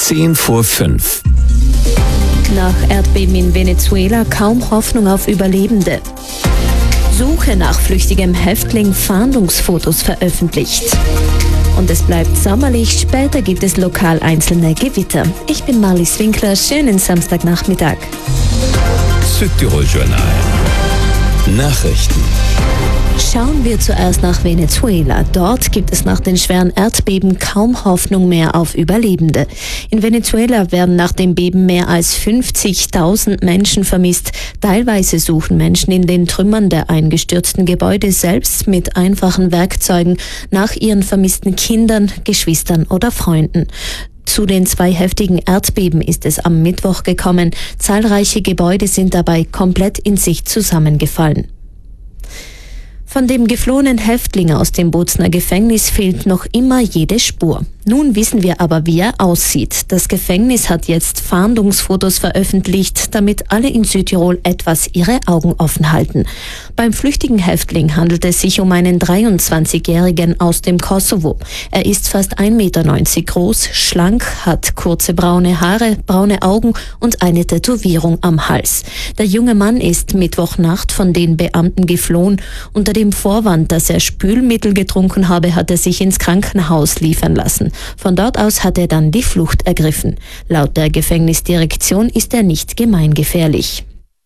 5:10. Nach Erdbeben in Venezuela kaum Hoffnung auf Überlebende. Suche nach flüchtigem Häftling, Fahndungsfotos veröffentlicht. Und es bleibt sommerlich, später gibt es lokal einzelne Gewitter. Ich bin Marlies Winkler, schönen Samstagnachmittag. Südtirol Journal. Nachrichten. Schauen wir zuerst nach Venezuela. Dort gibt es nach den schweren Erdbeben kaum Hoffnung mehr auf Überlebende. In Venezuela werden nach dem Beben mehr als 50.000 Menschen vermisst. Teilweise suchen Menschen in den Trümmern der eingestürzten Gebäude selbst mit einfachen Werkzeugen nach ihren vermissten Kindern, Geschwistern oder Freunden. Zu den 2 heftigen Erdbeben ist es am Mittwoch gekommen. Zahlreiche Gebäude sind dabei komplett in sich zusammengefallen. Von dem geflohenen Häftling aus dem Bozner Gefängnis fehlt noch immer jede Spur. Nun wissen wir aber, wie er aussieht. Das Gefängnis hat jetzt Fahndungsfotos veröffentlicht, damit alle in Südtirol etwas ihre Augen offen halten. Beim flüchtigen Häftling handelt es sich um einen 23-Jährigen aus dem Kosovo. Er ist fast 1,90 Meter groß, schlank, hat kurze braune Haare, braune Augen und eine Tätowierung am Hals. Der junge Mann ist Mittwochnacht von den Beamten geflohen. Unter dem Vorwand, dass er Spülmittel getrunken habe, hat er sich ins Krankenhaus liefern lassen. Von dort aus hat er dann die Flucht ergriffen. Laut der Gefängnisdirektion ist er nicht gemeingefährlich.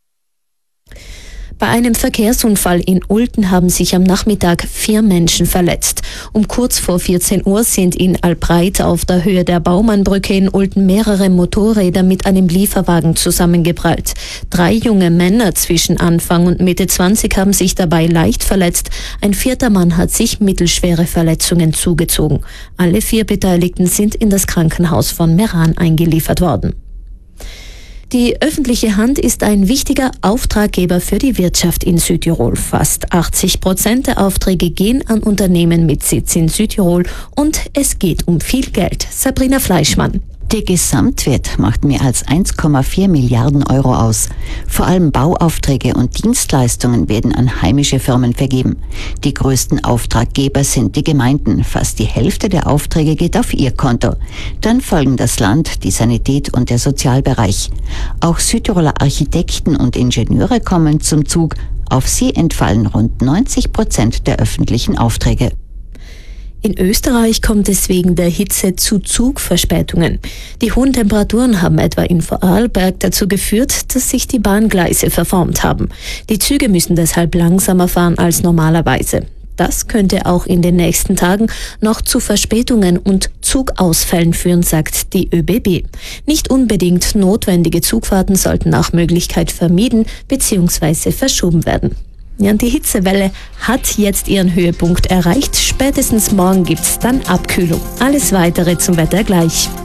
Bei einem Verkehrsunfall in Ulten haben sich am Nachmittag 4 Menschen verletzt. Um kurz vor 14 Uhr sind in Albreit auf der Höhe der Baumannbrücke in Ulten mehrere Motorräder mit einem Lieferwagen zusammengeprallt. 3 junge Männer zwischen Anfang und Mitte 20 haben sich dabei leicht verletzt. Ein 4. Mann hat sich mittelschwere Verletzungen zugezogen. Alle 4 Beteiligten sind in das Krankenhaus von Meran eingeliefert worden. Die öffentliche Hand ist ein wichtiger Auftraggeber für die Wirtschaft in Südtirol. Fast 80% der Aufträge gehen an Unternehmen mit Sitz in Südtirol und es geht um viel Geld. Sabrina Fleischmann. Der Gesamtwert macht mehr als 1,4 Milliarden Euro aus. Vor allem Bauaufträge und Dienstleistungen werden an heimische Firmen vergeben. Die größten Auftraggeber sind die Gemeinden. Fast die Hälfte der Aufträge geht auf ihr Konto. Dann folgen das Land, die Sanität und der Sozialbereich. Auch Südtiroler Architekten und Ingenieure kommen zum Zug. Auf sie entfallen rund 90% der öffentlichen Aufträge. In Österreich kommt es wegen der Hitze zu Zugverspätungen. Die hohen Temperaturen haben etwa in Vorarlberg dazu geführt, dass sich die Bahngleise verformt haben. Die Züge müssen deshalb langsamer fahren als normalerweise. Das könnte auch in den nächsten Tagen noch zu Verspätungen und Zugausfällen führen, sagt die ÖBB. Nicht unbedingt notwendige Zugfahrten sollten nach Möglichkeit vermieden bzw. verschoben werden. Ja, die Hitzewelle hat jetzt ihren Höhepunkt erreicht. Spätestens morgen gibt's dann Abkühlung. Alles Weitere zum Wetter gleich.